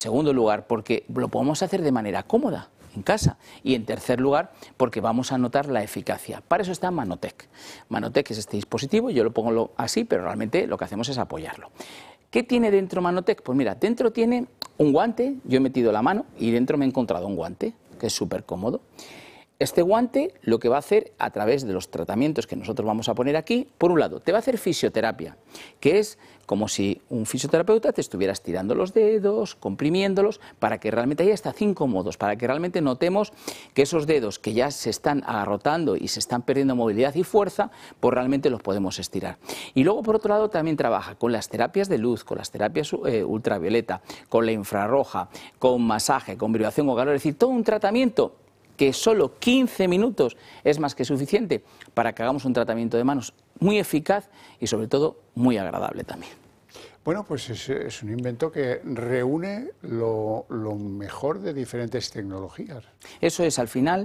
Segundo lugar, porque lo podemos hacer de manera cómoda en casa. Y en tercer lugar, porque vamos a notar la eficacia. Para eso está Manotec. Manotec es este dispositivo, yo lo pongo así, pero realmente lo que hacemos es apoyarlo. ¿Qué tiene dentro Manotec? Pues mira, dentro tiene un guante, yo he metido la mano y dentro me he encontrado un guante, que es súper cómodo. Este guante lo que va a hacer a través de los tratamientos que nosotros vamos a poner aquí, por un lado, te va a hacer fisioterapia, que es como si un fisioterapeuta te estuviera estirando los dedos, comprimiéndolos, para que realmente haya hasta 5 modos, para que realmente notemos que esos dedos que ya se están agarrotando y se están perdiendo movilidad y fuerza, pues realmente los podemos estirar. Y luego, por otro lado, también trabaja con las terapias de luz, con las terapias ultravioleta, con la infrarroja, con masaje, con vibración o calor, es decir, todo un tratamiento que solo 15 minutos es más que suficiente para que hagamos un tratamiento de manos muy eficaz y sobre todo muy agradable también. Bueno, pues es un invento que reúne lo mejor de diferentes tecnologías. Eso es, al final,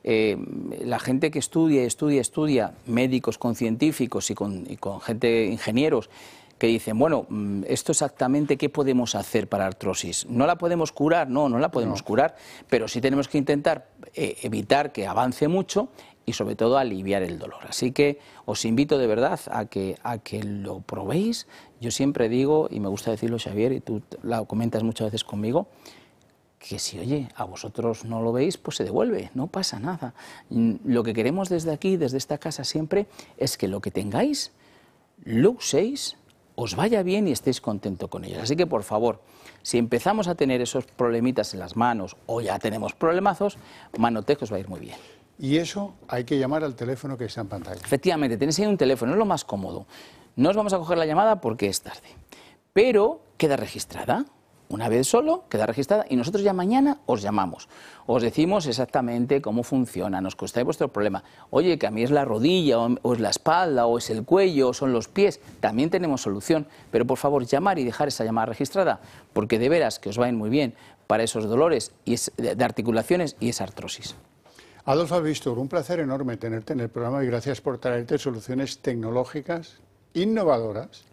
la gente que estudia, médicos con científicos y con gente, ingenieros, que dicen, bueno, esto exactamente qué podemos hacer para artrosis. ¿No la podemos curar? No, no la podemos curar, pero sí tenemos que intentar evitar que avance mucho y sobre todo aliviar el dolor. Así que os invito de verdad a que lo probéis. Yo siempre digo, y me gusta decirlo, Xavier, y tú lo comentas muchas veces conmigo, que si, oye, a vosotros no lo veis, pues se devuelve, no pasa nada. Lo que queremos desde aquí, desde esta casa siempre, es que lo que tengáis, lo uséis, os vaya bien y estéis contentos con ellos. Así que, por favor, si empezamos a tener esos problemitas en las manos o ya tenemos problemazos, Manotec os va a ir muy bien. Y eso hay que llamar al teléfono que está en pantalla. Efectivamente, tenéis ahí un teléfono, es lo más cómodo. No os vamos a coger la llamada porque es tarde, pero queda registrada. Una vez solo, queda registrada y nosotros ya mañana os llamamos. Os decimos exactamente cómo funciona, nos contáis vuestro problema. Oye, que a mí es la rodilla, o es la espalda, o es el cuello, o son los pies. También tenemos solución, pero por favor llamar y dejar esa llamada registrada, porque de veras que os va a ir muy bien para esos dolores de articulaciones y esa artrosis. Adolfo Víctor, un placer enorme tenerte en el programa y gracias por traerte soluciones tecnológicas innovadoras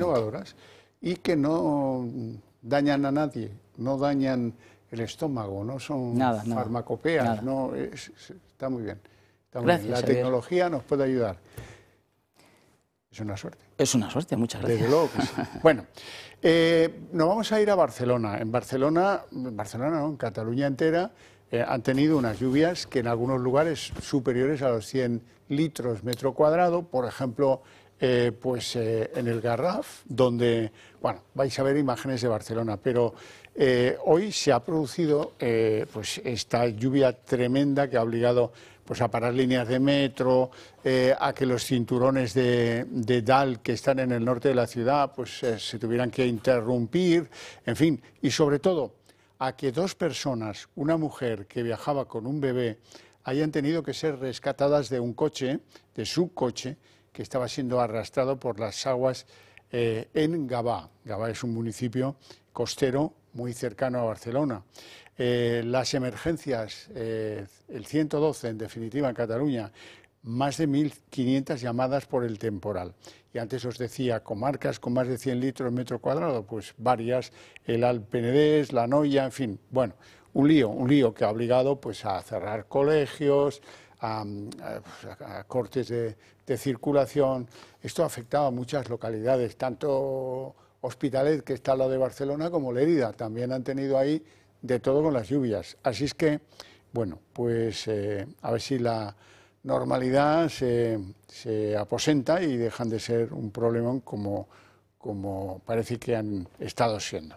y que no dañan a nadie, no dañan el estómago, no son farmacopeas, no, está muy bien. Gracias, la Xavier. tecnología nos puede ayudar. Es una suerte. Es una suerte, muchas gracias. Desde luego que sí. Bueno, nos vamos a ir a Barcelona. En Barcelona no, en Cataluña entera, han tenido unas lluvias que en algunos lugares superiores a los 100 litros metro cuadrado, por ejemplo, en el Garraf, donde, bueno, vais a ver imágenes de Barcelona, pero hoy se ha producido pues esta lluvia tremenda que ha obligado pues a parar líneas de metro, a que los cinturones de DAL que están en el norte de la ciudad pues se tuvieran que interrumpir, en fin, y sobre todo a que 2 personas, una mujer que viajaba con un bebé, hayan tenido que ser rescatadas de un coche, de su coche, que estaba siendo arrastrado por las aguas en Gavà. Gavà es un municipio costero muy cercano a Barcelona. Las emergencias, el 112 en definitiva en Cataluña, más de 1.500 llamadas por el temporal. Y antes os decía, comarcas con más de 100 litros metro cuadrado, pues varias, el Alt Penedès, la Noia, en fin, bueno, un lío que ha obligado pues a cerrar colegios, a cortes de circulación. Esto ha afectado a muchas localidades, tanto Hospitalet, que está al lado de Barcelona, como Lérida, también han tenido ahí de todo con las lluvias. Así es que, bueno, pues a ver si la normalidad se aposenta y dejan de ser un problema como parece que han estado siendo.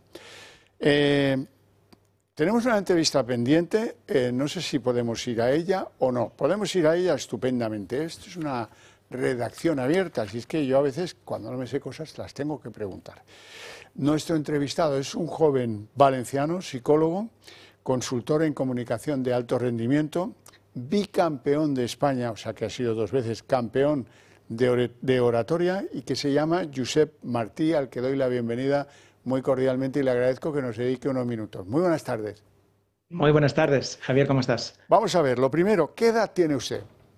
Tenemos una entrevista pendiente, no sé si podemos ir a ella o no. Podemos ir a ella estupendamente. Esto es una redacción abierta, así es que yo a veces, cuando no me sé cosas, las tengo que preguntar. Nuestro entrevistado es un joven valenciano, psicólogo, consultor en comunicación de alto rendimiento, bicampeón de España, o sea que ha sido 2 veces campeón de oratoria, y que se llama Josep Martí, al que doy la bienvenida muy cordialmente y le agradezco que nos dedique unos minutos. Muy buenas tardes. Muy buenas tardes, Javier, ¿cómo estás? Vamos a ver, lo primero, ¿qué edad tiene usted?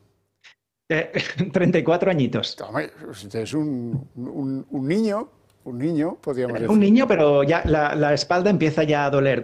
34 añitos. Usted es un niño, podríamos decir. Un niño, pero ya la espalda empieza ya a doler